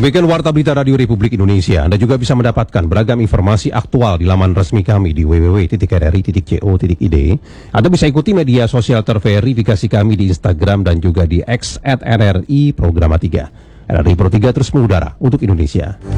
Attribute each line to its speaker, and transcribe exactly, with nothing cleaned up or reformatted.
Speaker 1: Demikian Warta Berita Radio Republik Indonesia. Anda juga bisa mendapatkan beragam informasi aktual di laman resmi kami di w w w titik r r i titik co titik i d. Atau bisa ikuti media sosial terverifikasi kami di Instagram dan juga di X at R R I Programa tiga. R R I Pro tiga terus mengudara untuk Indonesia.